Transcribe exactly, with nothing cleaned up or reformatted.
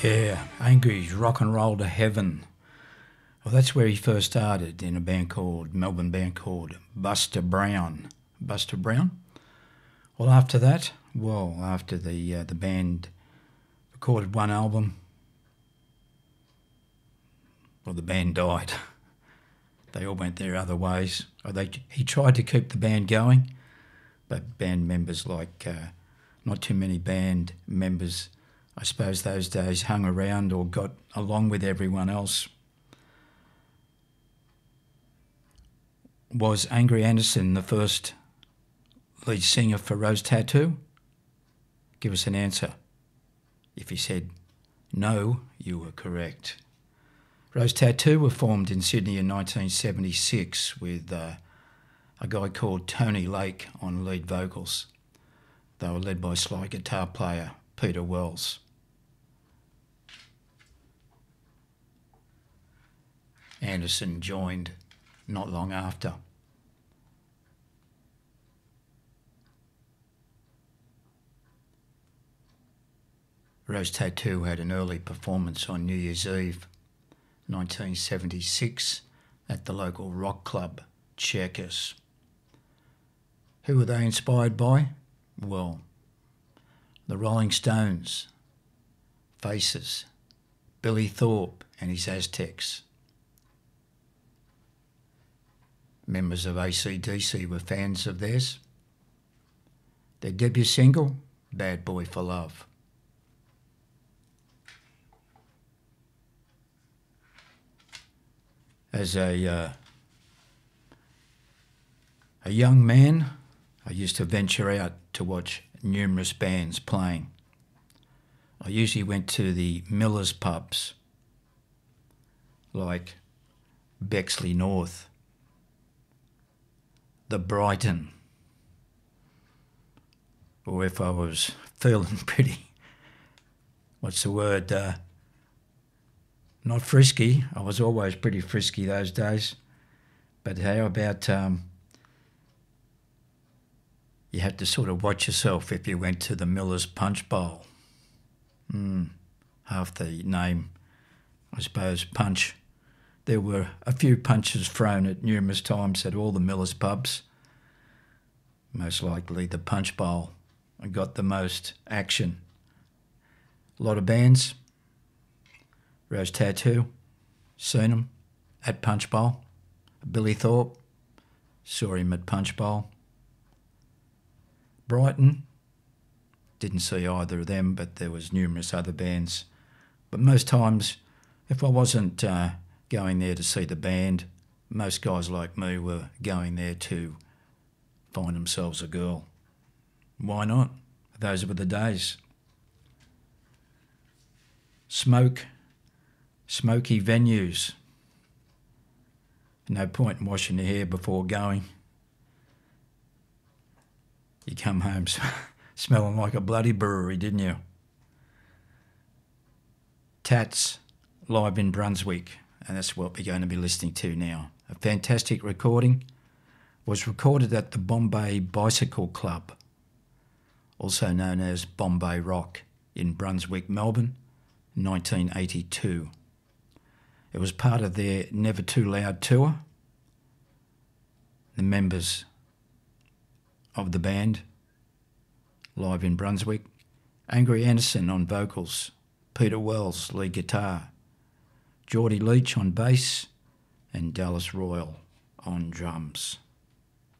Yeah, Angry's Rock and Roll to Heaven. Well, that's where he first started, in a band called, Melbourne band called Buster Brown. Buster Brown? Well, after that, well, after the uh, the band recorded one album, well, the band died. They all went their other ways. Or they, he tried to keep the band going, but band members like, uh, not too many band members, I suppose those days, hung around or got along with everyone else. Was Angry Anderson the first lead singer for Rose Tattoo? Give us an answer. If you said no, you were correct. Rose Tattoo were formed in Sydney in nineteen seventy-six with uh, a guy called Tony Lake on lead vocals. They were led by slide guitar player Peter Wells. Anderson joined not long after. Rose Tattoo had an early performance on New Year's Eve, nineteen seventy-six, at the local rock club, Checkers. Who were they inspired by? Well, the Rolling Stones, Faces, Billy Thorpe and his Aztecs. Members of A C D C were fans of theirs. Their debut single, Bad Boy for Love. As a uh, a young man, I used to venture out to watch numerous bands playing. I usually went to the Millers pubs, like Bexley North, the Brighton, or if I was feeling pretty, what's the word, uh, not frisky. I was always pretty frisky those days. But how about um, you had to sort of watch yourself if you went to the Miller's Punch Bowl. Mm, half the name, I suppose, punch. There were a few punches thrown at numerous times at all the Miller's pubs. Most likely the Punch Bowl got the most action. A lot of bands. Rose Tattoo, seen him at Punch Bowl. Billy Thorpe, saw him at Punch Bowl. Brighton, didn't see either of them, but there was numerous other bands. But most times, if I wasn't uh, going there to see the band, most guys like me were going there to find themselves a girl. Why not? Those were the days. Smoke. Smoky venues. No point in washing your hair before going. You come home smelling like a bloody brewery, didn't you? Tats, live in Brunswick, and that's what we're going to be listening to now. A fantastic recording. Was recorded at the Bombay Bicycle Club, also known as Bombay Rock, in Brunswick, Melbourne, nineteen eighty-two. It was part of their Never Too Loud tour. The members of the band, live in Brunswick, Angry Anderson on vocals, Peter Wells lead guitar, Geordie Leach on bass, and Dallas Royal on drums.